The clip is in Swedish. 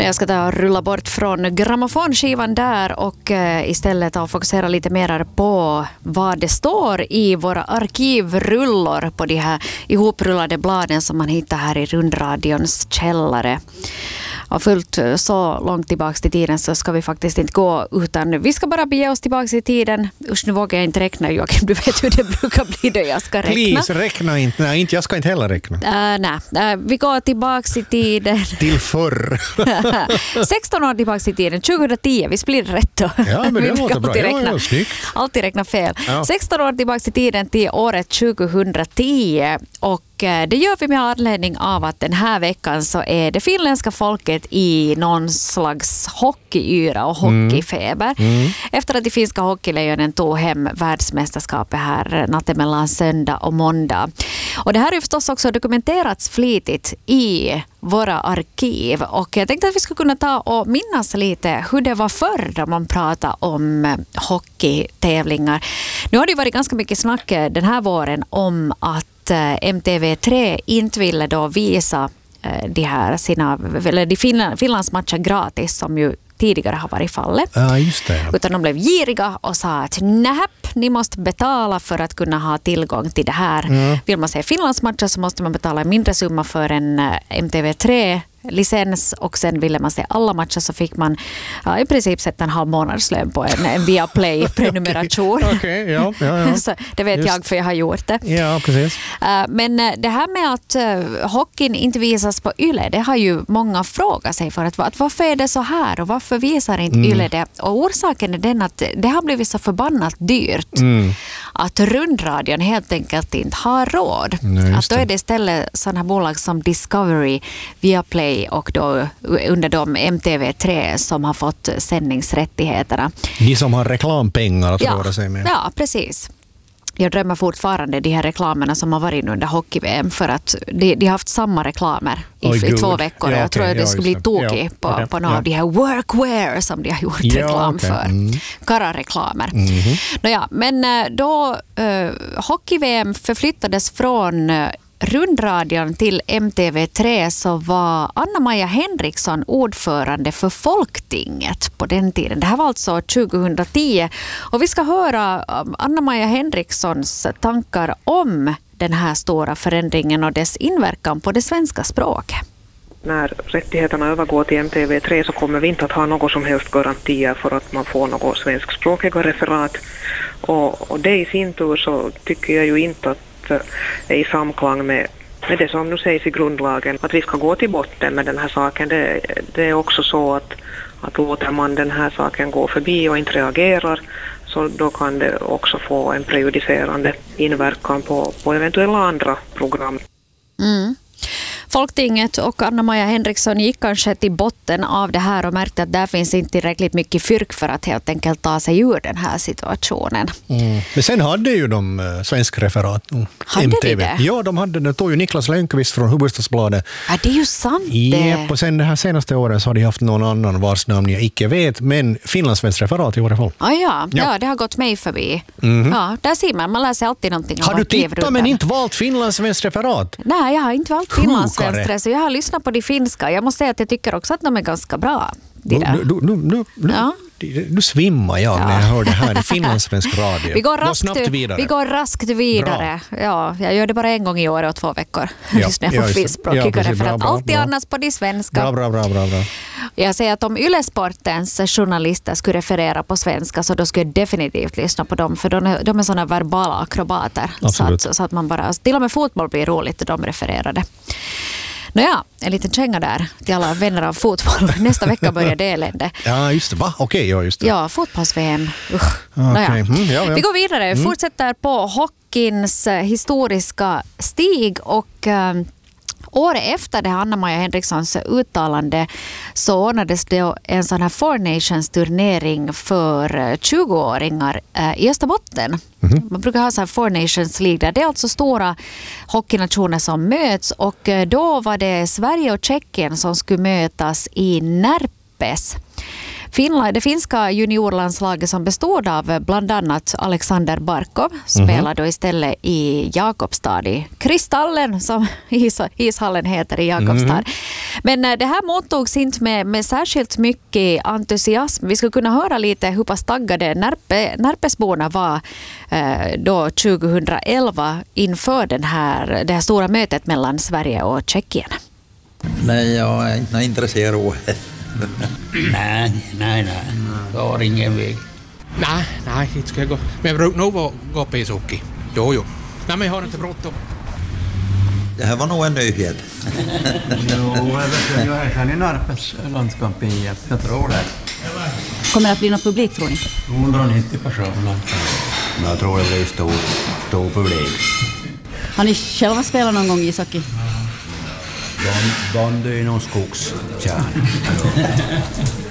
Jag ska ta och rulla bort från grammofonskivan där och istället ta och fokusera lite mer på vad det står i våra arkivrullor på de här ihoprullade bladen som man hittar här i rundradions källare. Och fullt så långt tillbaka till tiden så ska vi faktiskt inte gå, utan vi ska bara bege oss tillbaka i tiden. Usch, nu vågar jag inte räkna, Joakim, du vet hur det brukar bli då jag ska räkna. Please, räkna inte. Nej, inte, jag ska inte heller räkna. Nej, vi går tillbaka i tiden. Till förr. 16 år tillbaka i tiden, 2010, vi blir rätt då. Ja, men det låter bra. Ja, snyggt. Alltid räkna fel. Ja. 16 år tillbaka i tiden till året 2010 och det gör vi med anledning av att den här veckan så är det finländska folket i någon slags hockeyyra och hockeyfeber. Efter att de finska hockeylejonen tog hem världsmästerskapet här natten mellan söndag och måndag. Och det här är förstås också dokumenterats flitigt i våra arkiv. Och jag tänkte att vi skulle kunna ta och minnas lite hur det var förr då man pratade om hockeytävlingar. Nu har det varit ganska mycket snack den här våren om att MTV3 inte ville då visa de Finlandsmatcher gratis som ju tidigare har varit fallet. Ja, just det. Utan de blev giriga och sa att ni måste betala för att kunna ha tillgång till det här. Vill man se Finlandsmatcher så måste man betala en mindre summa för en MTV3 licens och sen ville man se alla matcher så fick man i princip sätta en halv månadslön på en Viaplay-prenumeration. Okej, ja. Så det vet jag för jag har gjort det. Ja, precis. Men det här med att hockeyn inte visas på Yle, det har ju många frågat sig för att varför är det så här och varför visar inte Yle det? Och orsaken är den att det har blivit så förbannat dyrt att rundradion helt enkelt inte har råd. Att då är det istället sådana här bolag som Discovery, Viaplay och då under de MTV3 som har fått sändningsrättigheterna. De som har reklampengar att röra sig med. Ja, precis. Jag drömmer fortfarande de här reklamerna som har varit under hockey-VM för att de har haft samma reklamer i 2 veckor. Ja, jag tror att det skulle bli tokig på några av de här workwear som de har gjort reklam för. Kara-reklamer. Men då hockey-VM förflyttades från rundradion till MTV3 så var Anna-Maja Henriksson ordförande för Folktinget på den tiden. Det här var alltså 2010 och vi ska höra Anna-Maja Henrikssons tankar om den här stora förändringen och dess inverkan på det svenska språket. När rättigheterna övergår till MTV3 så kommer vi inte att ha något som helst garantier för att man får något svenskspråkiga referat. Och det i sin tur så tycker jag ju inte att är i samklang med det som nu sägs i grundlagen, att vi ska gå till botten med den här saken. Det är också så att låter man den här saken gå förbi och inte reagerar så då kan det också få en prejudicerande inverkan på eventuella andra program. Folktinget och Anna-Maja Henriksson gick kanske till botten av det här och märkte att där finns inte tillräckligt mycket fyrk för att helt enkelt ta sig ur den här situationen. Men sen hade ju de svensk referat. Hade MTV. de det? Ja, de hade det. Tog ju Niklas Lönnqvist från Hufvudstadsbladet. Ja, det är ju sant det. Ja, och sen det här senaste året så har de haft någon annan vars namn jag icke vet, men finlandssvensk referat i varje fall. Ja, det har gått mig förbi. Ja, där ser man lär sig alltid någonting om har du tittat men inte valt finlandssvensk referat? Nej, jag har inte valt finlandssvensk. Så jag har lyssnat på de finska. Jag måste säga att jag tycker också att de är ganska bra. Nu svimmar jag när jag hör det här i finlandssvensk radio. Vi går raskt vidare. Ja, jag gör det bara en gång i år och 2 veckor. Lyssnar på finskspråkigare för att alltid annars på de svenska. Bra. Jag säger att om Yle-sportens journalister skulle referera på svenska så då skulle jag definitivt lyssna på dem för de är sådana verbala akrobater. Så att man bara, till och med fotboll blir roligt och de refererade. Nåja, en liten känga där till alla vänner av fotboll. Nästa vecka börjar det elände. Ja, just det. Va? Okej, just det. Ja, fotbolls-VM. Okay. Vi går vidare. Fortsätter på hockeyns historiska stig och året efter det Anna-Maja Henrikssons uttalande så ordnades det en sån här Four Nations-turnering för 20-åringar i Österbotten. Man brukar ha så här Four Nations League. Det är alltså stora hockeynationer som möts och då var det Sverige och Tjeckien som skulle mötas i Närpes. Det finska juniorlandslaget som bestod av bland annat Alexander Barkov spelade då istället i Jakobstad, i Kristallen som ishallen heter i Jakobstad. Men det här mottogs inte med särskilt mycket entusiasm. Vi skulle kunna höra lite hur pass taggade Närpesborna var då 2011 inför det här stora mötet mellan Sverige och Tjeckien. Nej, jag är inte intresserad av det. Nej. Jag har ingen väg. Nej, inte ska jag gå. Men jag brukar nog gå på ishockey. Jo. Nej, men jag har inte bråttom. Det här var nog en nyhet. Jag är i Närpes landskamp i IF. Jag tror det. Kommer det att bli någon publik, tror ni? 190 personer. Jag tror det blir stor publik. Har ni själva spelat någon gång ishockey? Bandy i någon skogskärn.